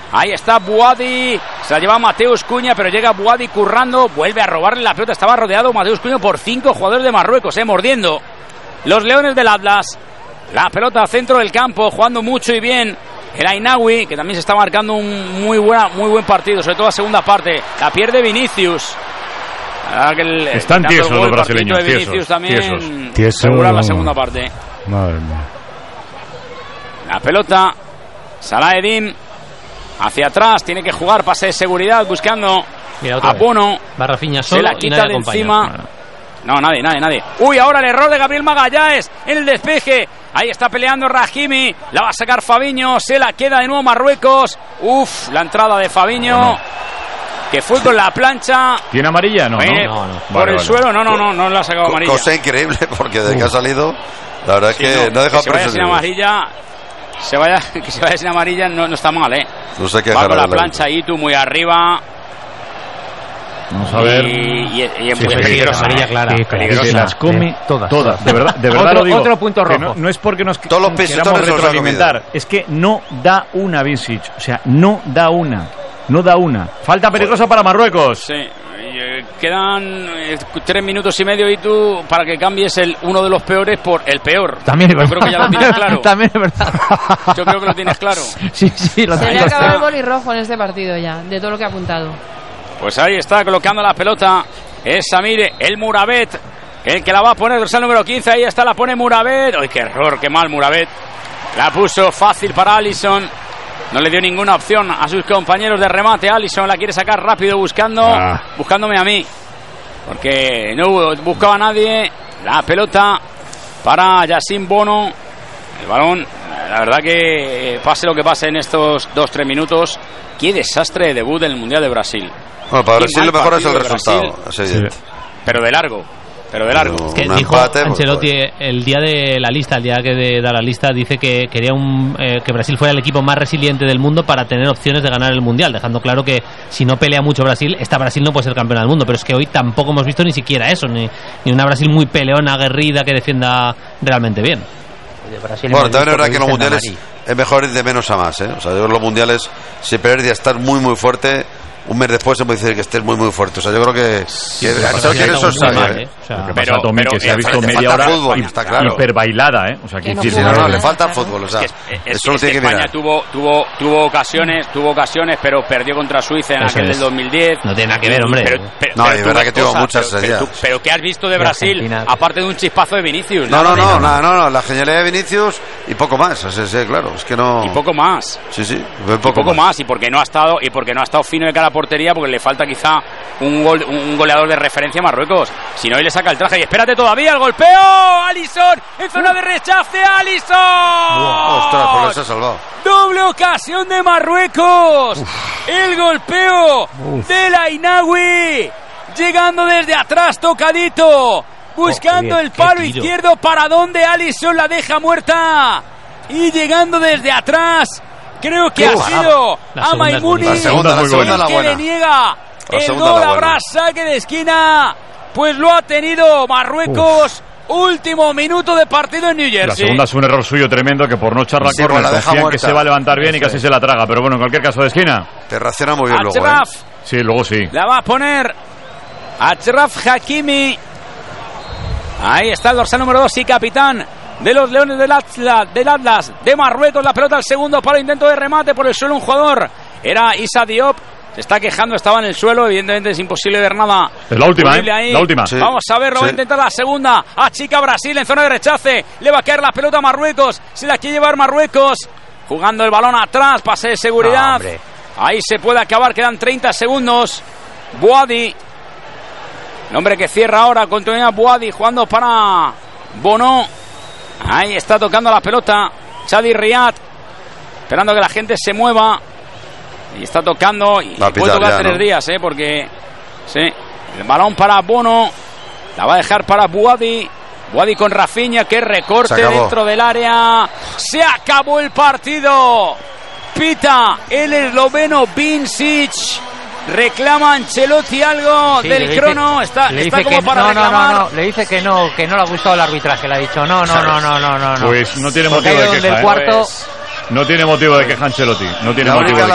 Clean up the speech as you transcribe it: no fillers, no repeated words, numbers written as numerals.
Ahí está Boadi, se la lleva Mateus Cunha, pero llega Boadi currando, vuelve a robarle la pelota. Estaba rodeado Mateus Cunha por 5 jugadores de Marruecos, mordiendo los Leones del Atlas. La pelota al centro del campo, jugando mucho y bien el Ainaoui, que también se está marcando un muy buen partido, sobre todo la segunda parte. La pierde Vinicius. Están tiesos los brasileños, Vinicius también tieso. La segunda parte. Madre mía. La pelota, Salah-Eddin hacia atrás, tiene que jugar pase de seguridad buscando a Bono. Va Rafinha solo, se la quita de encima. No, nadie. Uy, ahora el error de Gabriel Magallanes en el despeje. Ahí está peleando Rahimi, la va a sacar Fabinho, se la queda de nuevo Marruecos. Uf, la entrada de Fabinho, que fue con la plancha. ¿Tiene amarilla? No. Por el suelo, no la ha sacado amarilla. Cosa increíble, porque de que ha salido, la verdad es que no ha dejado presión. Sin amarilla, que se vaya sin amarilla no está mal, No sé qué va con la plancha Itu muy arriba. Vamos a ver. Y es muy peligrosa, amarilla clara. Se las come todas. De verdad lo digo. Otro punto rojo. No es porque nos todos los queramos retroalimentar, es que no da una Vinicius. O sea, no da una. Falta peligrosa para Marruecos. Sí. Quedan 3 minutos y medio y tú para que cambies uno de los peores por el peor. También es verdad. Yo creo que ya lo tienes claro. También es verdad. Yo creo que lo tienes claro. Sí, lo se le ha acabado el bolirrojo en este partido ya, de todo lo que ha apuntado. Pues ahí está colocando la pelota. Es Samir El Mourabet, el que la va a poner, dorsal número 15. Ahí está, la pone Mourabet. ¡Ay, qué error! ¡Qué mal Mourabet! La puso fácil para Alisson. No le dio ninguna opción a sus compañeros de remate. Alisson la quiere sacar rápido buscándome a mí, porque no buscaba a nadie. La pelota para Yassine Bono. El balón, la verdad que pase lo que pase en estos 2-3 minutos, qué desastre de debut en el Mundial de Brasil. Bueno, para Brasil lo mejor es el resultado, pero de largo. Es que dijo Ancelotti el día de la lista, el día que da la lista, dice que quería que Brasil fuera el equipo más resiliente del mundo para tener opciones de ganar el Mundial, dejando claro que si no pelea mucho Brasil, Brasil no puede ser campeona del mundo. Pero es que hoy tampoco hemos visto ni siquiera eso, ni una Brasil muy peleona, aguerrida, que defienda realmente bien. Bueno, también es verdad que en los mundiales es mejor ir de menos a más, O sea, yo en los mundiales, si perder y estar muy fuerte, un mes después se puede decir que estés muy fuerte. O sea, yo creo que eso es saber, pero que se ha visto media hora fútbol, está claro, hiperbailada, O sea, le falta fútbol, o sea, eso lo tiene que mirar. España tuvo ocasiones, pero perdió contra Suiza en aquel del 2010. No tiene nada que ver, hombre. No, es verdad que tuvo muchas pero ¿qué has visto de Brasil aparte de un chispazo de Vinicius? No, la genialidad de Vinicius y poco más, claro, es que no. Y poco más. Sí, poco más, y porque no ha estado fino de cara a portería, porque le falta quizá un goleador de referencia a Marruecos. Si no, hoy le saca el traje. Y espérate todavía, el golpeo. Alisson en zona de rechace. Alisson. Ostras, pues se ha salvado. Doble ocasión de Marruecos. El golpeo del Ainaoui, llegando desde atrás, tocadito, buscando el palo izquierdo, para donde Alisson la deja muerta, y llegando desde atrás. Creo que ha sido a Maimouni, la segunda que le niega el gol. Habrá saque de esquina, pues lo ha tenido Marruecos. Último minuto de partido en New Jersey. La segunda es un error suyo tremendo, que por no echar la córner confían que se va a levantar bien y casi se la traga. Pero bueno, en cualquier caso, de esquina te reacciona muy bien luego, Sí, luego sí. La va a poner Achraf Hakimi. Ahí está el dorsal número 2 y capitán de los Leones del Atlas de Marruecos. La pelota al segundo palo, intento de remate por el suelo, un jugador, era Issa Diop, se está quejando, estaba en el suelo, evidentemente es imposible ver nada. Es la última, la última. Sí. Vamos a verlo, va a intentar la segunda, achica Brasil en zona de rechace, le va a caer la pelota a Marruecos, se la quiere llevar Marruecos, jugando el balón atrás, pase de seguridad, ahí se puede acabar, quedan 30 segundos. Boadi, el hombre que cierra ahora, continúa Boadi jugando para Bono. Ahí está tocando la pelota Chadi Riyad, esperando que la gente se mueva. Y está tocando, y puede tocar 3 días, porque el balón para Bono, la va a dejar para Boadi con Rafinha, que recorte dentro del área. Se acabó el partido. Pita el esloveno Vincic. Reclama Ancelotti algo del crono. Está como para reclamar. No, le dice que no le ha gustado el arbitraje. Le ha dicho no. Pues no tiene motivo de queja. Del cuarto. No tiene motivo de queja Ancelotti. No tiene motivo de